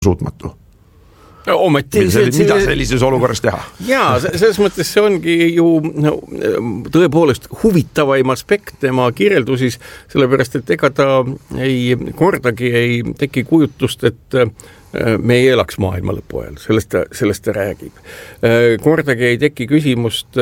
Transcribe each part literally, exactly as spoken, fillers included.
suutmatu. Ometi, see, see, mida sellises olukorras teha? Jaa, selles mõttes see ongi ju no, tõepoolest huvitavaim aspekt tema kirjeldusis, sellepärast, et ega ta ei, kordagi ei teki kujutust, et me ei elaks maailma lõpu ajal, sellest ta, sellest ta räägib. Kordagi ei teki küsimust,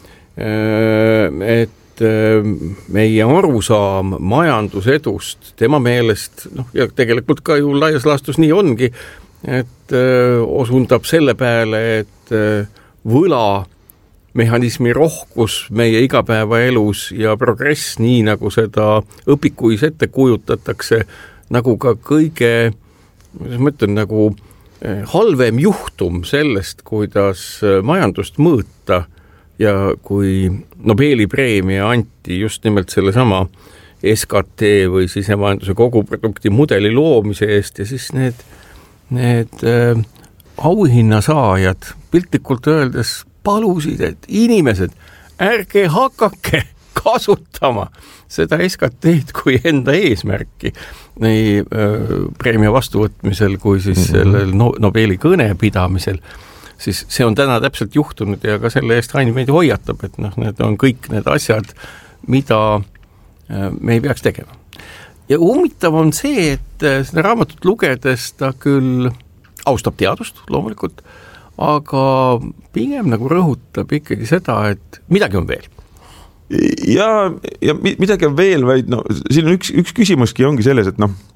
et meie arusaam majandusedust tema meelest, noh, ja tegelikult ka ju laias laastus nii ongi, et öö, osundab selle peale, et öö, võla mehhanismi rohkus meie igapäevaelus ja progress, nii nagu seda õpikuis ette kujutatakse, nagu ka kõige, kuidas ma ütlen, nagu halvem juhtum sellest, kuidas majandust mõõta ja kui Nobeli preemia anti just nimelt selle sama S K T või sisemajanduse koguprodukti mudeli loomise eest ja siis need Need äh, auhinnasaajad piltlikult öeldes palusid, et inimesed, ärge hakake kasutama seda S K T-d kui enda eesmärki nii äh, preemia vastuvõtmisel kui siis mm-hmm. sellel no, Nobeli kõne pidamisel, siis see on täna täpselt juhtunud ja ka selle eest Rain meid hoiatab, et noh, need on kõik need asjad, mida äh, me ei peaks tegema. Ja huvitav on see, et seda raamatut lugedes ta küll austab teadust loomulikult, aga pigem nagu rõhutab ikkagi seda, et midagi on veel. Ja, ja midagi on veel, vaid no, siin on üks, üks küsimuski ongi selles, et noh,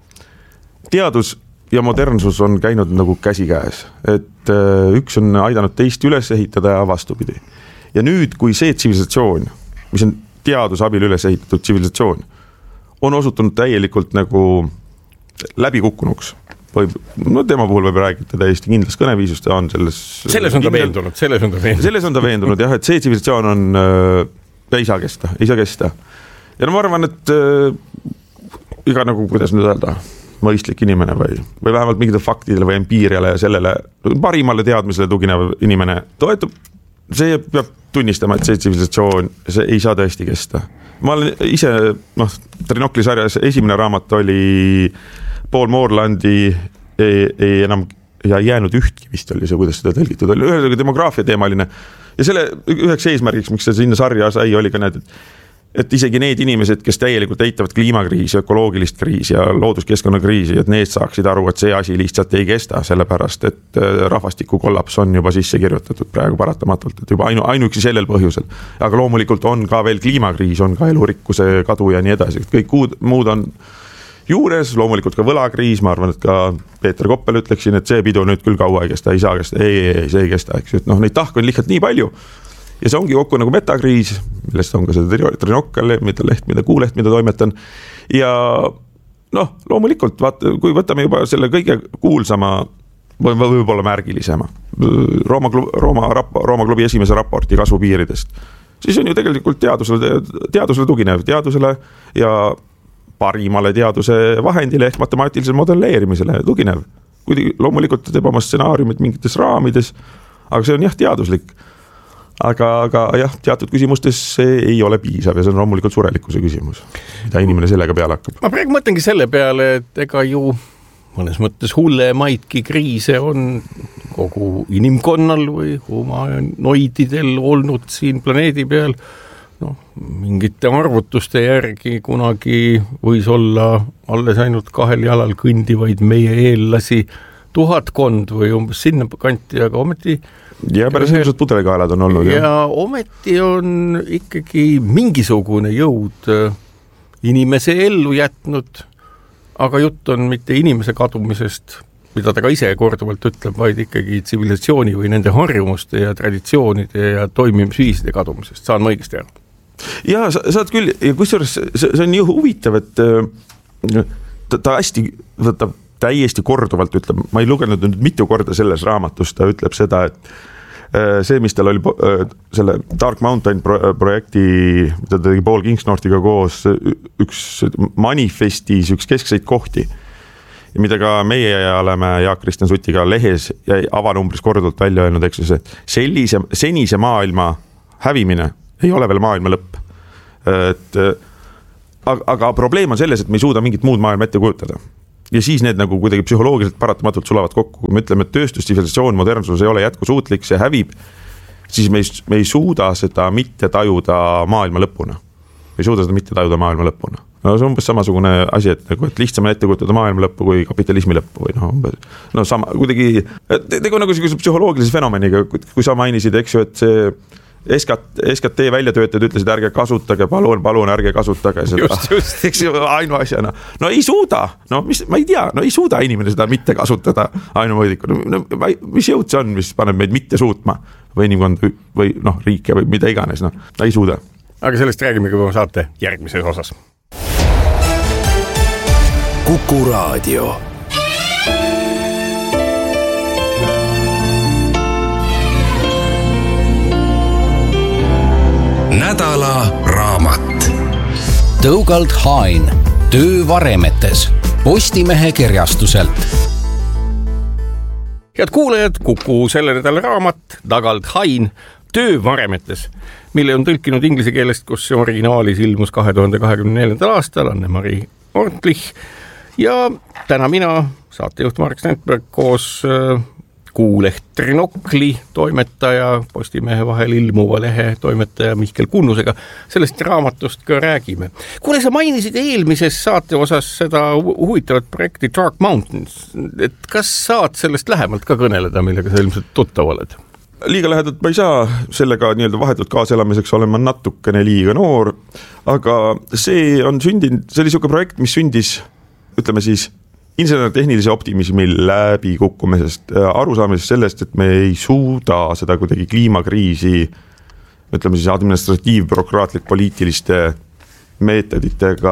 teadus ja modernsus on käinud nagu käsi käes, et üks on aidanud teist üles ehitada ja vastupidi. Ja nüüd, kui see tsivilisatsioon, mis on teaduse abil üles ehitatud tsivilisatsioon, on osutunud täielikult nagu läbikukkunuks. Või, no tema puhul võib räägida täiesti kindlas kõneviisust ja on selles... Selles on ta veendunud, selles on ta veendunud. Selles on ta veendunud, jah, et see tsivilisatsioon on, äh, ei saa kesta, ei saa kesta. Ja no ma arvan, et äh, iga nagu, kuidas nüüd öelda, mõistlik inimene või, või vähemalt mingite faktidele või empiiriale ja sellele parimale teadmisele tuginev inimene toetub, see peab tunnistama, et see tsivilisatsioon, see ei saa tõesti kesta. Ma olen ise, noh, Trinokli sarjas esimene raamat oli Paul Morlandi ei, ei enam ja jäänud ühtki vist oli see, kuidas seda tõlgitud oli, ühesõnaga demograafia teemaline ja selle üheks eesmärgiks, miks see sinna sarja sai, oli ka need, et et isegi need inimesed, kes täielikult eitavad kliimakriisi, ökoloogilist kriisi ja looduskeskkonna kriisi, et need saaksid aru, et see asi lihtsalt ei kesta, sellepärast, et rahvastiku kollaps on juba sisse kirjutatud praegu paratamatult, et juba ainu, ainuüksi sellel põhjusel. Aga loomulikult on ka veel kliimakriis, on ka elurikkuse kadu ja nii edasi. Kõik muud on juures, loomulikult ka võlakriis, ma arvan, et ka Peeter Koppel ütleksin, et see pidu nüüd küll kaua ei kesta, ei saa kesta, ei, ei, ei, see ei kesta, eks, et noh, neid tahke on lihtsalt nii palju. Ja see ongi kokku nagu metakriis, millest on ka seda Trinokkel, mida leht, mida kuuleht, mida toimetan. Ja noh, loomulikult, vaata, kui võtame juba selle kõige kuulsama või võib-olla märgilisema Rooma, Rooma, Rooma klubi esimese raporti kasvupiiridest, siis on ju tegelikult teadusele, teadusele tuginev, teadusele ja parimale teaduse vahendile ehk matemaatilisele modelleerimisele tuginev. Kuid loomulikult teeb oma stsenaariumid mingites raamides, aga see on jah teaduslik. Aga, aga jah, teatud küsimustes see ei ole piisav ja see on loomulikult surelikkuse küsimus, mida inimene sellega peale hakkab. Ma praegu mõtlengi selle peale, et ega ju mõnes mõttes hullemaidki kriise on kogu inimkonnal või humanoididel olnud siin planeedi peal. No, mingite arvutuste järgi kunagi võis olla alles ainult kahel jalal kõndivaid meie eellasi tuhatkond või umbes sinna kanti, aga ometi ja päris ilmselt pudelikaelad on olnud. Ja, ja ometi on ikkagi mingisugune jõud inimese ellu jätnud, aga jutt on mitte inimese kadumisest, mida ta ka ise korduvalt ütleb, vaid ikkagi tsivilisatsiooni või nende harjumuste ja traditsioonide ja toimimisviiside kadumisest. Saan ma õigesti ära? Ja, sa, saad küll, ja kusjuures see, see on nii huvitav, et ta, ta hästi võtab täiesti korduvalt ütleb, ma ei lugenud nüüd mitu korda selles raamatus, ta ütleb seda, et see, mis tal oli selle Dark Mountain projekti, mida ta tegi Paul Kingsnorthiga koos, üks manifestis, üks keskseid kohti, mida ka meie oleme Jaak-Kristjan Sutiga lehes ja avanumbris korduvalt välja öelnud, eks see, sellise, senise maailma hävimine ei ole veel maailma lõpp. Et, aga, aga probleem on selles, et me ei suuda mingit muud maailma ette kujutada. ja siis need nagu kuidagi psühholoogiliselt paratamatult sulavad kokku, kui me ütleme, et tööstustsivilisatsioon, modernsus ei ole jätkusuutlik, see hävib, siis me ei, me ei suuda seda mitte tajuda maailma lõpuna. Me ei suuda seda mitte tajuda maailma lõpuna. No see on umbes samasugune asi, et, nagu, et lihtsam on ette kujutada maailma lõppu kui kapitalismi lõppu või noh, umbes, no sama, kuidagi, tegu nagu psühholoogilise fenomeniga, kui sa mainisid, eks ju, et see S K T väljatöötajad ütlesid, ärge kasutage, palun, palun, ärge kasutage seda. Just, just. Eks ju, ainu asjana. No ei suuda, no mis, ma ei tea, no ei suuda inimene seda mitte kasutada ainumõõdiku. No, mis jõud see on, mis paneb meid mitte suutma või inimkond või noh, riike või mida iganes, no, ei suuda. Aga sellest räägime, kui saate järgmises osas. Kuku Raadio. Nädala raamat. Tõugald Hain, töövaremetes, Postimehe kirjastuselt. Head kuulajad, Kuku selle nädala raamat, Tõugald Hain, töövaremetes, mille on tõlkinud inglise keelest, kus see originaalis ilmus kahe tuhande kahekümne neljandal aastal, Anne-Mari Ortlich. Ja täna mina, saatejuht Marek Strandberg, koos Kuuleht Trinokli toimetaja, Postimehe vahel ilmuva lehe toimetaja Mihkel Kunnusega sellest raamatust ka räägime. Kuule, sa mainisid eelmises saate osas seda huvitavat projekti Dark Mountains, et kas saad sellest lähemalt ka kõneleda, millega sa ilmselt tuttav oled? Liiga lähedalt ma ei saa, sellega nii-öelda vahetult kaaselamiseks olen ma natukene liiga noor, aga see on sündinud, see oli siuke projekt, mis sündis, ütleme siis, insener-tehnilise optimismi läbi kukkumisest, arusaamisest sellest, et me ei suuda seda kuidagi kliimakriisi, ütleme siis administratiiv-bürokraatlik poliitiliste meetoditega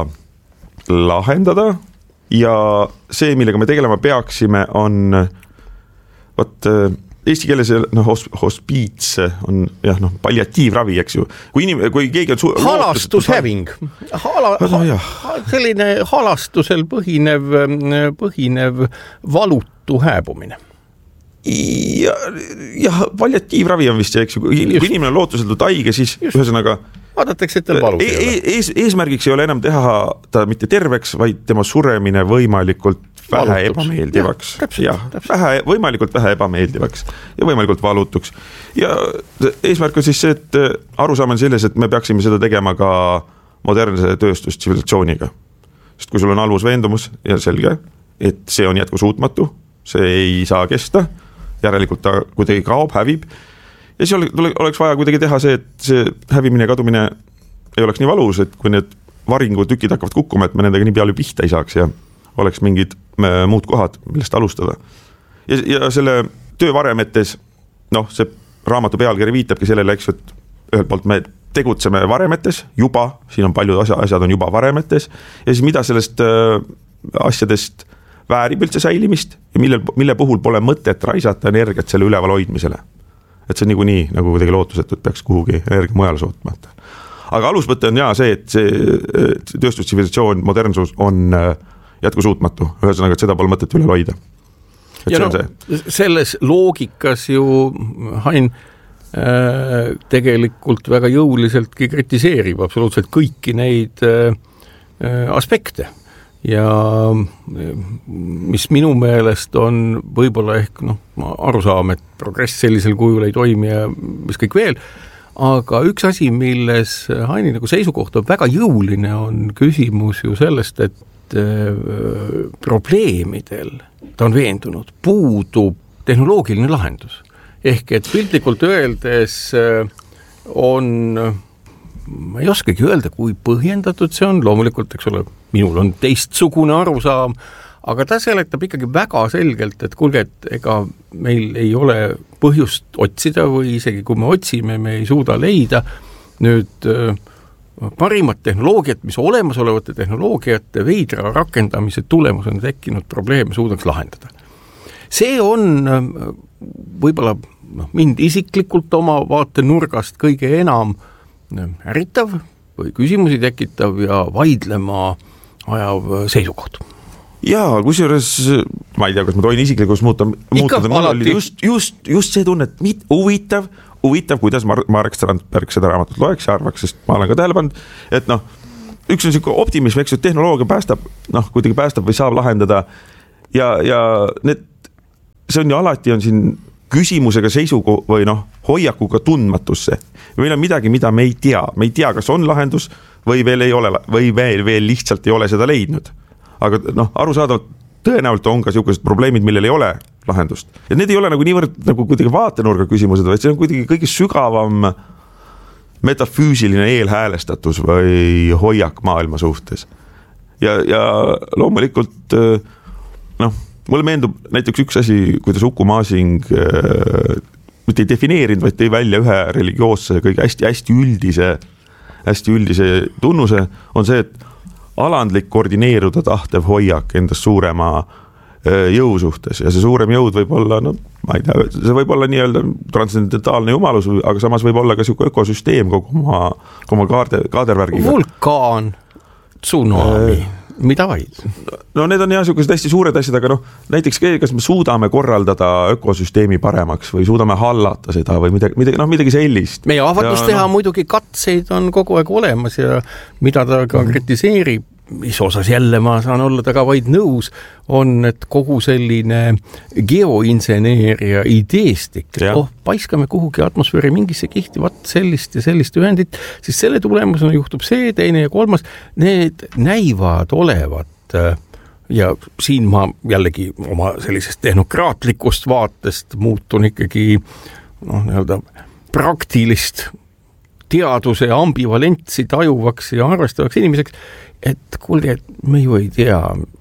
lahendada ja see, millega me tegelema peaksime, on võt, eesti keeles noh, hospiits on jah, noh, palliatiivravi, eks ju. Kui, inim, kui keegi on... Su- halastushäving. Hala, no, no, selline halastusel põhinev, põhinev valutu hääbumine. Ja, jah, palliatiivravi on vist, eks ju. Kui Just. inimene on lootusetult haige, siis Just. ühesõnaga... Vaadatakse, et tal valus ei ole. Ees, eesmärgiks ei ole enam teha ta mitte terveks, vaid tema suremine võimalikult vähe valutuks. Ebameeldivaks. Ja, täpselt, ja, täpselt. Vähe, võimalikult vähe ebameeldivaks ja võimalikult valutuks. Ja eesmärk on siis see, et arusaam on selles, et me peaksime seda tegema ka modernse tööstustsivilisatsiooniga. Sest kui sul on alus veendumus ja selge, et see on jätkusuutmatu, see ei saa kesta, järelikult ta kuidagi kaob, hävib, ja siis oleks vaja kuidagi teha see, et see hävimine ja kadumine ei oleks nii valus, et kui need varingutükid hakkavad kukkuma, et me nendega nii palju pihta ei saaks ja oleks mingid muud kohad, millest alustada. Ja, ja selle töövaremetes, noh, see raamatu pealkiri viitabki sellele, eks, et ühelt poolt me tegutseme varemetes juba, siin on paljud asjad on juba varemetes ja siis mida sellest äh, asjadest väärib üldse säilimist ja mille, mille puhul pole mõtet raisata energiat selle üleval hoidmisele. Et see on niiku nii, nagu kuidagi lootusetud peaks kuhugi energia mujal sootmata. Aga alusmõte on jaa see, et see tööstustsivilisatsioon, modernsus on jätkusuutmatu. Ühesõnaga, et seda pole mõtet üle hoida. Et ja no, selles loogikas ju Hain äh, tegelikult väga jõuliseltki kritiseerib absoluutselt kõiki neid äh, aspekte. Ja mis minu meelest on võib-olla ehk noh, aru saama, et progress sellisel kujul ei toimi ja mis kõik veel, aga üks asi, milles Haini nagu seisukoht on väga jõuline, on küsimus ju sellest, et äh, probleemidel, ta on veendunud, puudub tehnoloogiline lahendus. Ehk et piltlikult öeldes äh, on... ma ei oskagi öelda, kui põhjendatud see on, loomulikult, eks ole, minul on teistsugune arusaam, aga ta seletab ikkagi väga selgelt, et kuulge, et ega meil ei ole põhjust otsida või isegi kui me otsime, me ei suuda leida nüüd parimat tehnoloogiat, mis olemasolevate tehnoloogiate veidra rakendamise tulemus on tekkinud probleeme suudaks lahendada. See on võib-olla no, mind isiklikult oma vaatenurgast kõige enam äritav või küsimusi tekitav ja vaidlema ajav seisukoht. Jaa, kusjuures, ma ei tea, kas ma tohin isiklikus muuta, muutuda, just, just, just see tunne, et mit, huvitav, huvitav, kuidas Marek Strandberg seda raamatut loeks ja arvaks, sest ma olen ka tähele pannud, et noh, üks on siuke optimism, eks ju, tehnoloogia päästab, noh, kuidagi päästab või saab lahendada ja, ja need, see on ju alati on siin küsimusega seisugu või noh, hoiakuga tundmatusse. Meil on midagi, mida me ei tea. Me ei tea, kas on lahendus või veel ei ole, või veel, veel lihtsalt ei ole seda leidnud. Aga noh, arusaadavalt tõenäoliselt on ka siukesed probleemid, millel ei ole lahendust. Ja need ei ole nagu niivõrd nagu kuidagi vaatenurga küsimused, vaid see on kuidagi kõige sügavam metafüüsiline eelhäälestatus või hoiak maailma suhtes. Ja, ja loomulikult noh, mulle meeldub näiteks üks asi, kuidas Uku Masing äh, mitte ei defineerinud, vaid tõi välja ühe religioosse kõige hästi-hästi üldise, hästi üldise tunnuse, on see, et alandlik koordineeruda tahtev hoiak endast suurema äh, jõu suhtes ja see suurem jõud võib olla, no ma ei tea, see võib olla nii-öelda transcendentaalne jumalus, aga samas võib olla ka siuke ökosüsteem kogu oma, oma kaarde, kaadervärgiga. Vulkaan, tsunami äh, mida vaid? No need on jah siukesed hästi suured asjad, aga noh, näiteks kas me suudame korraldada ökosüsteemi paremaks või suudame hallata seda või midagi, midagi, noh, midagi sellist. Meie ahvatlus ja, teha no, muidugi katseid on kogu aeg olemas ja mida ta ka kritiseerib, mis osas jälle ma saan olla taga vaid nõus, on, et kogu selline geoinseneeria ideestik, et oh, paiskame kuhugi atmosfääri mingisse kihti, vaat sellist ja sellist ühendit, siis selle tulemusena juhtub see, teine ja kolmas, need näivad olevat ja siin ma jällegi oma sellisest tehnokraatlikust vaatest muutun ikkagi noh, nii-öelda praktilist teaduse ambivalentsi tajuvaks ja arvestavaks inimeseks, et kuulge, et me ju ei tea,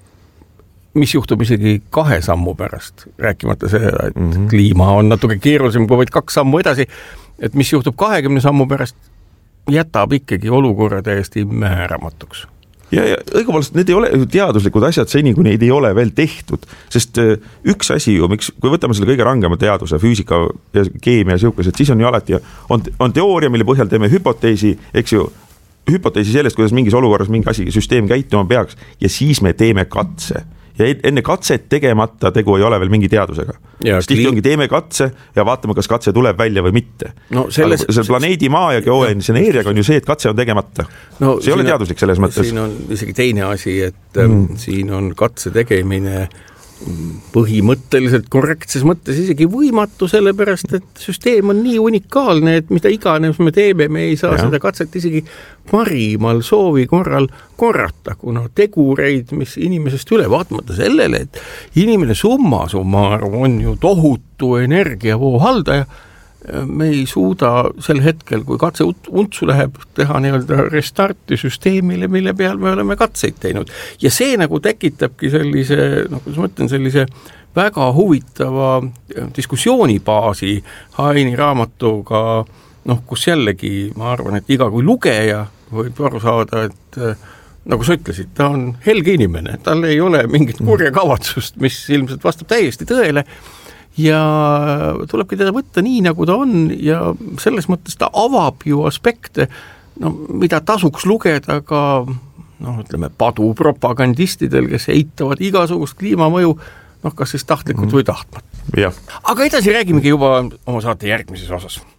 mis juhtub isegi kahe sammu pärast, rääkimata seda, et mm-hmm. kliima on natuke keerulisem kui vaid kaks sammu edasi, et mis juhtub kahekümne sammu pärast, jätab ikkagi olukorra täiesti määramatuks. Ja, ja õigupoolest need ei ole teaduslikud asjad seni, kui neid ei ole veel tehtud, sest üks asi ju, miks, kui võtame selle kõige rangema teaduse, füüsika ja keemia ja siukesed, siis on ju alati, on, on teooria, mille põhjal teeme hüpoteesi, eks ju, hüpoteesi sellest, kuidas mingis olukorras mingi asi, süsteem käituma peaks ja siis me teeme katse. Ja enne katset tegemata tegu ei ole veel mingi teadusega. Sest tihti ongi teeme katse ja vaatame, kas katse tuleb välja või mitte. No selles, see planeedi maa ja geoinseneeriaga on ju see, et katse on tegemata. No, see ei ole teaduslik selles mõttes. Siin on isegi teine asi, et mm. siin on katse tegemine põhimõtteliselt korrektses mõttes isegi võimatu, sellepärast, et süsteem on nii unikaalne, et mida iganes me teeme, me ei saa ja. Seda katset isegi parimal soovi korral korrata, kuna tegureid, mis inimesest üle vaatmata sellele, et inimene summa summarum on ju tohutu energiavoo haldaja, me ei suuda sel hetkel, kui katse untsu läheb, teha nii-öelda restarti süsteemile, mille peal me oleme katseid teinud. Ja see nagu tekitabki sellise, noh, kuidas ma mõtlen, sellise väga huvitava diskussioonibaasi Haini raamatuga, noh, kus jällegi, ma arvan, et iga kui lugeja võib aru saada, et nagu sa ütlesid, ta on helge inimene, tal ei ole mingit kurja kavatsust, mis ilmselt vastab täiesti tõele, ja tulebki teda võtta nii, nagu ta on ja selles mõttes ta avab ju aspekte, no, mida tasuks lugeda ka noh, ütleme, padu propagandistidel, kes eitavad igasugust kliimamõju, noh, kas siis tahtlikult mm. või tahtmat. Ja. Aga edasi räägimegi juba oma saate järgmises osas.